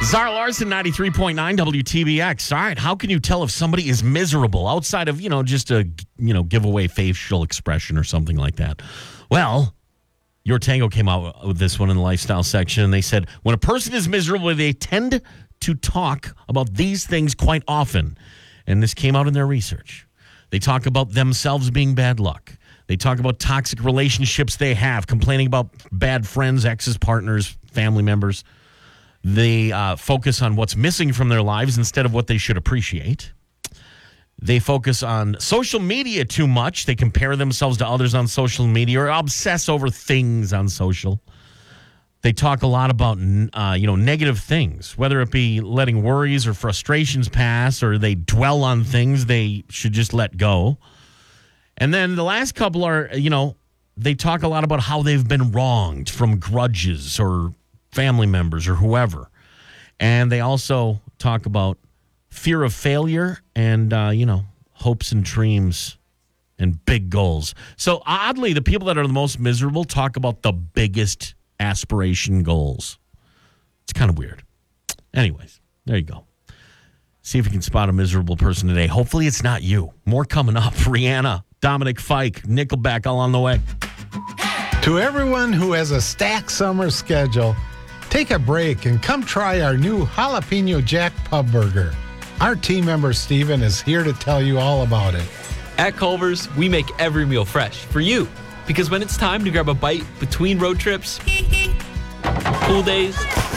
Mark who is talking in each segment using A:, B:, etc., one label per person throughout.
A: Zara Larson, 93.9 WTBX. All right, how can you tell if somebody is miserable outside of, just a, giveaway facial expression or something like that? Well, Your Tango came out with this one in the lifestyle section, and they said, when a person is miserable, they tend to talk about these things quite often. And this came out in their research. They talk about themselves being bad luck. They talk about toxic relationships they have, complaining about bad friends, exes, partners, family members. They focus on what's missing from their lives instead of what they should appreciate. They focus on social media too much. They compare themselves to others on social media or obsess over things on social. They talk a lot about, negative things, whether it be letting worries or frustrations pass, or they dwell on things they should just let go. And then the last couple are, they talk a lot about how they've been wronged from grudges or family members or whoever. And they also talk about fear of failure and, hopes and dreams and big goals. So oddly, the people that are the most miserable talk about the biggest aspiration goals. It's kind of weird. Anyways, there you go. See if you can spot a miserable person today. Hopefully it's not you. More coming up. Rihanna, Dominic Fike, Nickelback, all on the way.
B: To everyone who has a stacked summer schedule, take a break and come try our new Jalapeno Jack Pub Burger. Our team member Steven is here to tell you all about it.
C: At Culver's, we make every meal fresh for you. Because when it's time to grab a bite between road trips, pool days,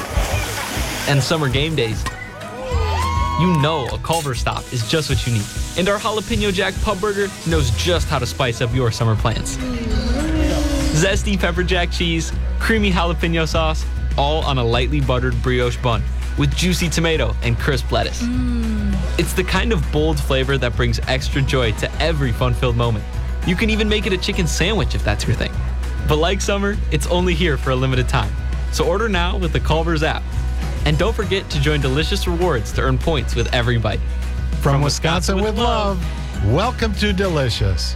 C: and summer game days, you know a Culver's stop is just what you need. And our Jalapeno Jack Pub Burger knows just how to spice up your summer plans. Zesty pepper jack cheese, creamy jalapeno sauce, all on a lightly buttered brioche bun with juicy tomato and crisp lettuce. It's the kind of bold flavor that brings extra joy to every fun-filled moment. You can even make it a chicken sandwich if that's your thing. But like summer, it's only here for a limited time. So order now with the Culver's app. And don't forget to join Delicious Rewards to earn points with every bite.
B: From Wisconsin with love, welcome to Delicious.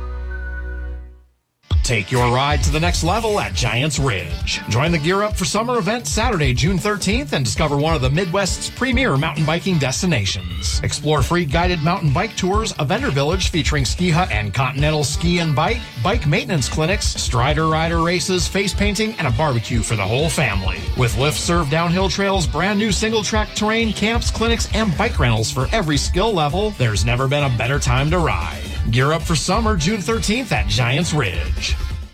D: Take your ride to the next level at Giants Ridge. Join the Gear Up for Summer event Saturday, June 13th, and discover one of the Midwest's premier mountain biking destinations. Explore free guided mountain bike tours, a vendor village featuring ski hut and continental ski and bike, bike maintenance clinics, Strider rider races, face painting, and a barbecue for the whole family. With lift-served downhill trails, brand new single-track terrain, camps, clinics, and bike rentals for every skill level, there's never been a better time to ride. Gear Up for Summer, June 13th at Giants Ridge.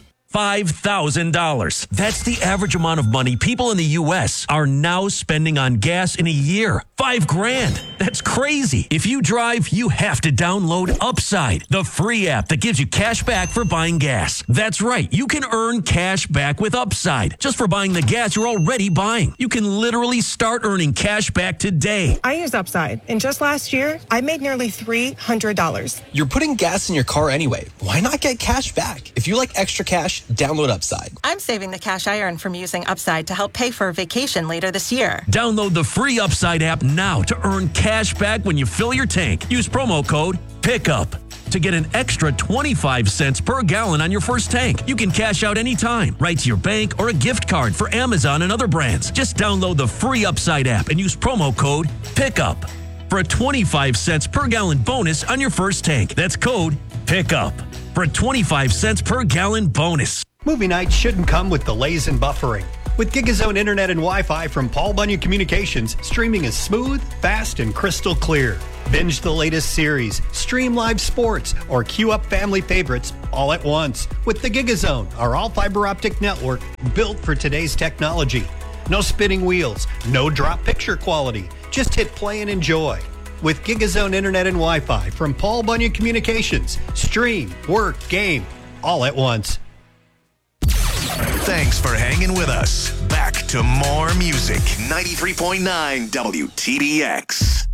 E: $5,000. That's the average amount of money people in the U.S. are now spending on gas in a year. $5,000. That's crazy. If you drive, you have to download Upside, the free app that gives you cash back for buying gas. That's right. You can earn cash back with Upside just for buying the gas you're already buying. You can literally start earning cash back today.
F: I use Upside, and just last year, I made nearly $300.
G: You're putting gas in your car anyway. Why not get cash back? If you like extra cash, download Upside.
H: I'm saving the cash I earn from using Upside to help pay for a vacation later this year.
E: Download the free Upside app now to earn cash back when you fill your tank. Use promo code PICKUP to get an extra 25 cents per gallon on your first tank. You can cash out anytime, right to your bank or a gift card for Amazon and other brands. Just download the free Upside app and use promo code PICKUP for a 25 cents per gallon bonus on your first tank. That's code PICKUP for a 25 cents per gallon bonus.
I: Movie nights shouldn't come with delays and buffering. With GigaZone Internet and Wi-Fi from Paul Bunyan Communications, streaming is smooth, fast, and crystal clear. Binge the latest series, stream live sports, or queue up family favorites all at once with the GigaZone, our all-fiber optic network built for today's technology. No spinning wheels, no drop picture quality. Just hit play and enjoy. With GigaZone Internet and Wi-Fi from Paul Bunyan Communications, stream, work, game, all at once.
J: Thanks for hanging with us. Back to more music. 93.9 WTBX.